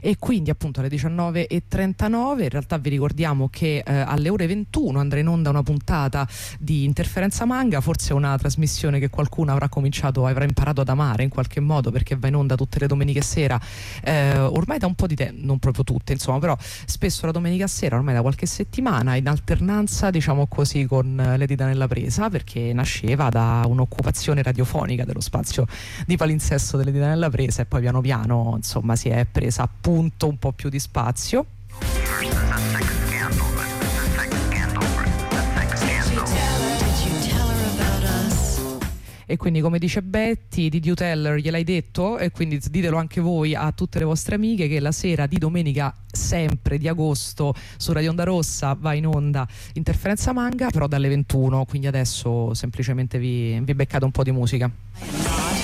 e quindi appunto alle 19:39 in realtà vi ricordiamo che alle ore 21 andrà in onda una puntata di Interferenza Manga, forse una trasmissione che qualcuno avrà imparato ad amare in qualche modo, perché va in onda tutte le domeniche sera ormai da un po' di tempo, non proprio tutte insomma, però spesso la domenica sera ormai da qualche settimana, in alternanza diciamo così con Le dita nella presa, perché nasceva da un'occupazione radiofonica dello spazio di palinsesto delle dita nella presa e poi piano piano insomma si è presa appunto un po' più di spazio. E quindi, come dice Betty, did you tell her, gliel'hai detto? E quindi ditelo anche voi a tutte le vostre amiche che la sera di domenica sempre di agosto su Radio Onda Rossa va in onda Interferenza Manga, però dalle 21, quindi adesso semplicemente vi beccate un po' di musica.